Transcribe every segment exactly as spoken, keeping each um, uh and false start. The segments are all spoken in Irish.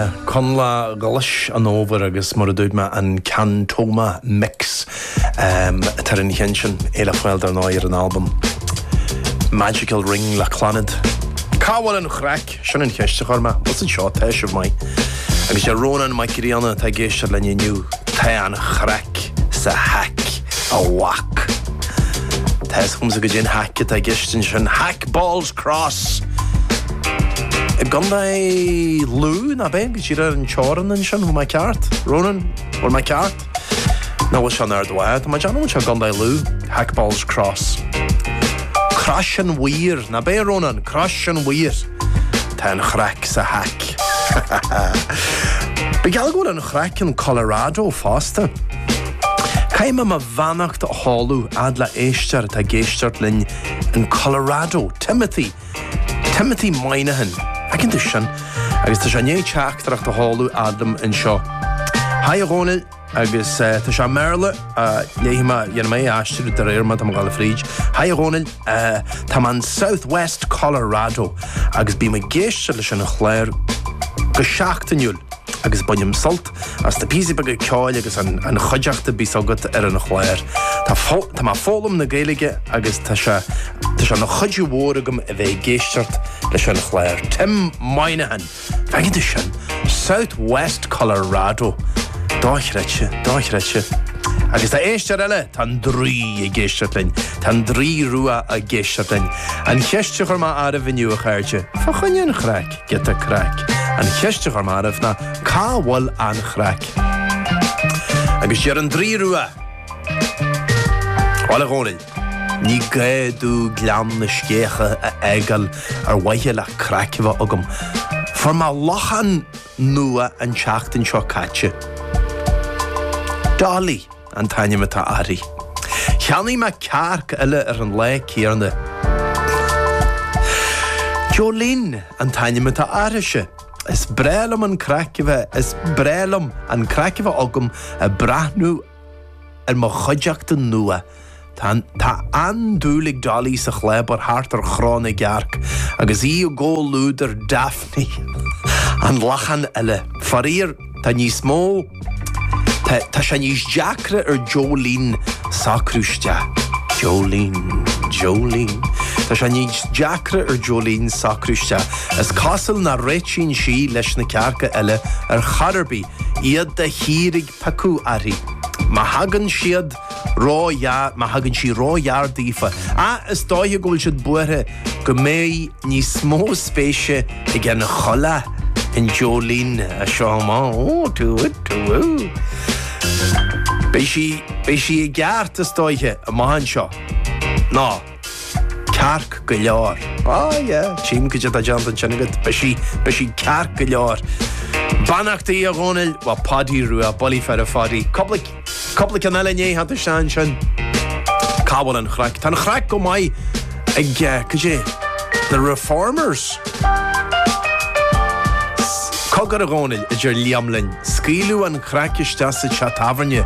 Conla Gullish an over agus Moradudma and Cantoma mix um, Terran Henshin Ela Felder Noir an album Magical Ring La Clanid Cawal and Crack Shannon Heshchorma what's in short Tesh of my agus your Ronan my Kiriana Tagesh Lenya new Tayan Crack sa hack a whack Tes comes a good hack Tagesh Shan hack balls cross Gundai Lou na ben gishira and Choran and Shan my cart Ronan or my cart no was Shan Erdwad my Jan which Gundai Lou hack balls cross Crash and weir na ben Ronan crash and weir ten cracks a hack Begalgo and crack in Colorado faster Kaima ma vanacht halu adla eishter ta geistert lin in Colorado Timothy Timothy Moynihan I can do shan. Agus ta shan ye chak trach the halu Adam in shaw. Hi Ronald agus ta shan Merle uh lehima yenmay ashtu der irma tam galfrij. Hi Ronald uh taman Southwest Colorado agus be my geist le shan khler geschachten yul. Agus banyam salt as the pisi bag kyle agus an an khajachta be so gut er an khler. Ta fol ta ma folum na gelige agus ta sha ta sha na khaju worgum e geistert le shan khler. Tim Moynihan. Fagidishan Southwest Colorado. Dochretche, dochretche. Agus ta eishterelle tan drie geistertlin, tan drie rua a geistertlin. An chestcher ma avenue a khaartje. Faganyen crack, get a crack. An chestcher ma na kawal an crack. Agus jer an drie rua. Walla gonel. Ní gaidú glam na skeche a egel ar waile crackva agam. For ma lachan nua an chachtin seo catche. Dolly an taine mata ari. Chani ma carc ile ar an le céarna. Jolene an taine mata arische. Is brelum an crackva, is brelum an crackva agam a brahnu ar ma chajachta nua. Tá tá andúlig Dolly sa chlébar hartar chrána gearc agus í go lúder Daphne an lachan eile farír tá níos mó tá tá sé níos deacra ar Jolene sacrúiste Jolene Jolene tá sé níos deacra ar Jolene sacrúiste as castle na réitín sí leis na cearca eile ar Charby iad de hírig pacu ari Ma hagan siad rá ya ma hagan si rá yar dífa a is dói gol siad buire go mé ní smó spéise igen na chola in Jolene a seomá ó tú tú Bei si bei si gart is dóithe a mahan seo ná carc go leor ah yeah chim go jada jantan chanigat bei si bei si carc go leor Banachtaí a ghonil wa padí rua bolí fer a fadí Coblik Coblik an eile had a shan shan Cawal an chrack Tan chrack go mai ag cuje the reformers Cogar a ghonil a ger liamlin Scrilu an crackish das a chataverne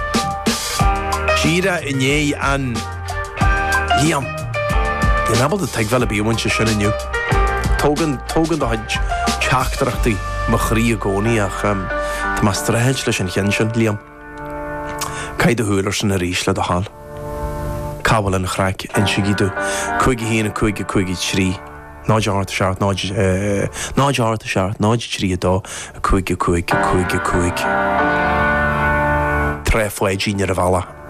Gira iné an liam You're able to take vela be one shin in you Togan Togan the hajj chachtarachtaí Machria goni ach um, tá ma strahéid leis an chéansin liam. Caid a húlar san a rísle do hall. Cawal an chrack in sigidú. Cuigi hína cuigi cuigi trí. Náid art a seart, náid náid art a seart, náid trí a dó. Cuigi cuigi cuigi cuigi. Tre fué gíne a bhela.